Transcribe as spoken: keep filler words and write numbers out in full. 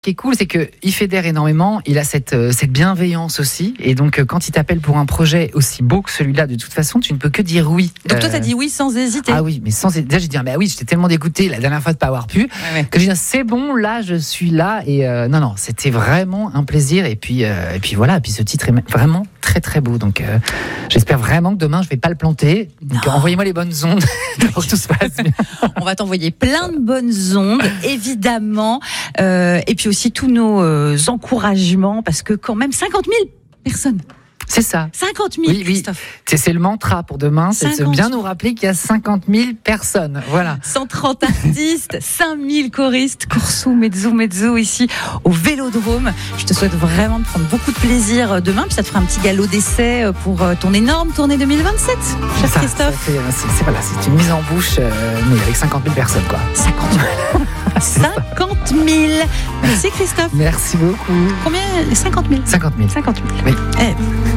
Ce qui est cool, c'est qu'il fédère énormément, il a cette, euh, cette bienveillance aussi, et donc euh, quand il t'appelle pour un projet aussi beau que celui-là, de toute façon, tu ne peux que dire oui. Donc toi, Euh, t'as dit oui sans hésiter. Ah oui, mais sans déjà j'ai dit ah, bah oui, j'étais tellement dégoûté la dernière fois de pas avoir pu Ouais, ouais. que j'ai dit c'est bon, là je suis là et euh, non non, c'était vraiment un plaisir et puis euh, et puis voilà, et puis ce titre est vraiment très très beau, donc euh, j'espère vraiment que demain je vais pas le planter. Donc Non. envoyez-moi les bonnes ondes pour que tout se passe bien. On va t'envoyer plein de bonnes ondes, évidemment, euh, et puis aussi tous nos euh, encouragements, parce que quand même cinquante mille personnes. C'est ça. cinquante mille, Oui, oui. Christophe. C'est, c'est le mantra pour demain, c'est de se cinquante bien nous rappeler qu'il y a cinquante mille personnes. Voilà. cent trente artistes, cinq mille choristes, Corso, mezzo, mezzo ici au Vélodrome. Je te souhaite vraiment de prendre beaucoup de plaisir demain, puis ça te fera un petit galop d'essai pour ton énorme tournée deux mille vingt-sept, cher Ça, Christophe. ça fait, c'est, c'est, voilà, c'est une mise en bouche, euh, mais avec cinquante mille personnes, quoi. cinquante mille. cinquante mille. Merci Christophe. Merci beaucoup. Combien ? cinquante mille. cinquante mille. cinquante mille. Oui. Eh,